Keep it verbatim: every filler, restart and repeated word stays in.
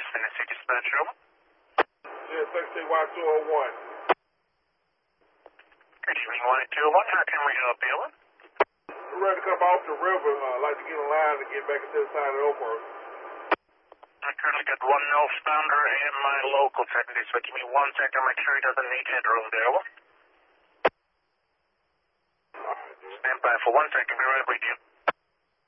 Tennessee Dispatch Room. Yeah, Section Y two oh one. Good evening, one two oh one. How can we help you? We're ready to come off the river. Uh, I'd like to get in line to get back into the side of the airport. I currently got one northbounder and my local technically, so give me one second, make sure he doesn't need headroom there. Alright, dude. Stand by for one second, be right with you.